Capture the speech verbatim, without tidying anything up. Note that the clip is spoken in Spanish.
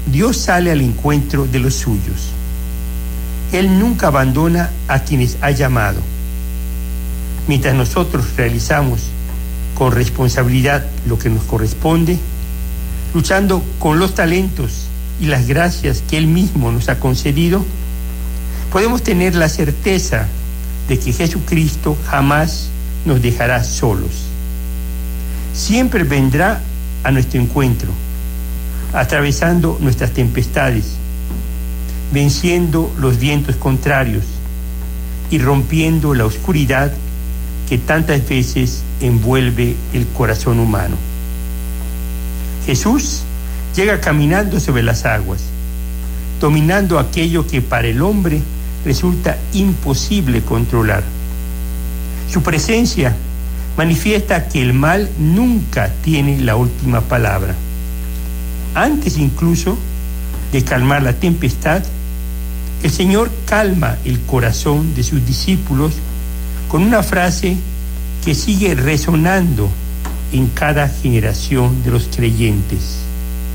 Dios sale al encuentro de los suyos. Él nunca abandona a quienes ha llamado. Mientras nosotros realizamos con responsabilidad lo que nos corresponde, luchando con los talentos y las gracias que Él mismo nos ha concedido, podemos tener la certeza de que Jesucristo jamás nos dejará solos. Siempre vendrá a nuestro encuentro, atravesando nuestras tempestades, venciendo los vientos contrarios y rompiendo la oscuridad que tantas veces envuelve el corazón humano. Jesús llega caminando sobre las aguas, dominando aquello que para el hombre resulta imposible controlar. Su presencia manifiesta que el mal nunca tiene la última palabra. Antes incluso de calmar la tempestad, el Señor calma el corazón de sus discípulos con una frase que sigue resonando en cada generación de los creyentes.